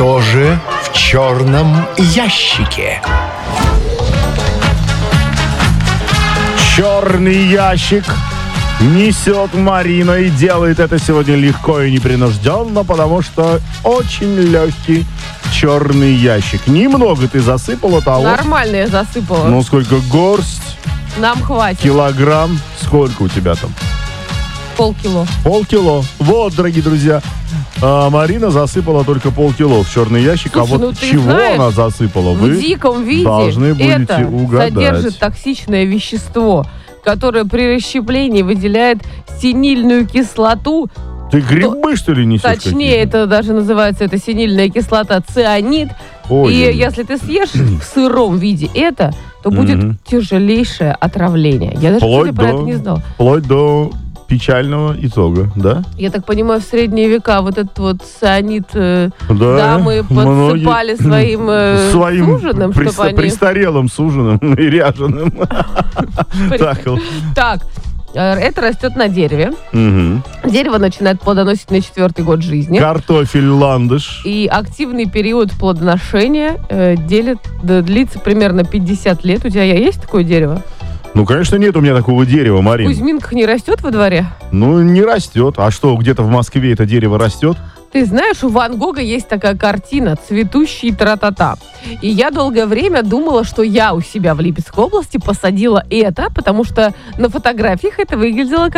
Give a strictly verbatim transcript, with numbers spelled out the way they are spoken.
Что же в черном ящике? Черный ящик несет Марина и делает это сегодня легко и непринужденно, потому что очень легкий черный ящик. Немного ты засыпала того. Нормально я засыпала. Ну, сколько? Горсть? Нам хватит. Килограмм? Сколько у тебя там? Полкило. Полкило. Вот, дорогие друзья, а Марина засыпала только полкило в черный ящик. Слушай, а вот ну ты чего знаешь, она засыпала, в вы диком виде должны будете это угадать. содержит токсичное вещество, которое при расщеплении выделяет синильную кислоту. Ты грибы, что ли, несешь? Точнее, какие-то? это даже называется эта синильная кислота цианид. Ой, И ой, ой. если ты съешь в сыром виде это, то будет Мгм. тяжелейшее отравление. Я даже, Вплоть кстати, про до- это не знала. Вплоть до печального итога, да? Я так понимаю, в средние века вот этот вот цианид э, Да. дамы Многие- подсыпали своим, э, Своим суженым, преста- чтобы они... престарелым суженым и ряженым. Так, Так, э, это растет на дереве. мгм. Дерево начинает плодоносить на четвертый год жизни. Картофель ландыш. И активный период плодоношения э, делит, да, длится примерно пятьдесят лет. У тебя есть такое дерево? Ну, конечно, нет у меня такого дерева, В Марин. Кузьминках не растет во дворе? Ну, не растет. А что, где-то в Москве это дерево растет? Ты знаешь, у Ван Гога есть такая картина «Цветущий тра-та-та». И я долгое время думала, что я у себя в Липецкой области посадила это, потому что на фотографиях это выглядело как